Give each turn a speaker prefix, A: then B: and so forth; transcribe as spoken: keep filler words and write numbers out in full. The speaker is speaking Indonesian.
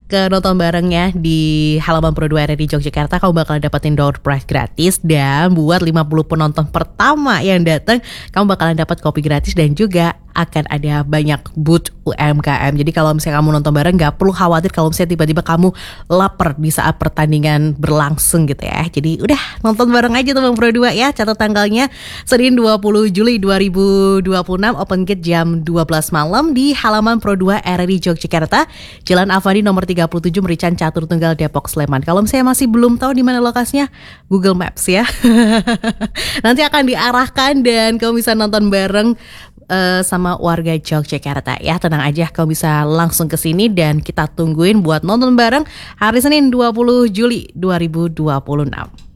A: ke nonton barengnya di halaman Pro dua R R I Yogyakarta, kamu bakal dapetin door prize gratis. Dan buat lima puluh penonton pertama yang datang, kamu bakalan dapat kopi gratis dan juga akan ada banyak booth U M K M. Jadi kalau misalnya kamu nonton bareng, gak perlu khawatir kalau misalnya tiba-tiba kamu lapar di saat pertandingan berlangsung gitu ya. Jadi udah nonton bareng aja teman Pro dua ya. Catat tanggalnya Senin dua puluh Juli dua ribu dua puluh enam, open gate jam dua belas malam di halaman Pro dua R R I Yogyakarta, Jalan Avandi nomor tiga puluh tujuh, Merican Catur Tunggal, Depok, Sleman. Kalau misalnya masih belum tahu di mana lokasinya, Google Maps ya. Nanti akan diarahkan dan kamu bisa nonton bareng Uh, sama warga Yogyakarta ya. Tenang aja, kamu bisa langsung ke sini dan kita tungguin buat nonton bareng hari Senin dua puluh Juli dua ribu dua puluh enam.